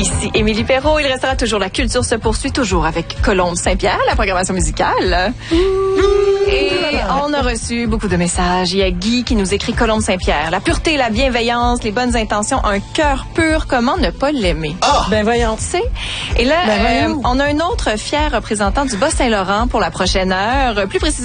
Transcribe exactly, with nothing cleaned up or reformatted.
Ici Émilie Perrault. Il restera toujours la culture se poursuit toujours avec Colombe Saint-Pierre, la programmation musicale. Et on a reçu beaucoup de messages. Il y a Guy qui nous écrit Colombe Saint-Pierre. La pureté, la bienveillance, les bonnes intentions, un cœur pur, comment ne pas l'aimer? Ah! Ben voyons. Tu sais? Et là, Ben euh, on a un autre fier représentant du Bas-Saint-Laurent pour la prochaine heure. Plus précisément,